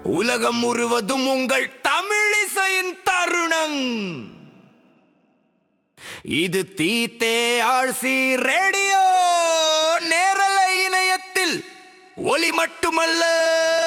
உலகம் முழுவதும் உங்கள் தமிழிசையின் தருணம். இது தீத்தே ஆழ்சி ரேடியோ நேரலை இணையத்தில் ஒலி மட்டுமல்ல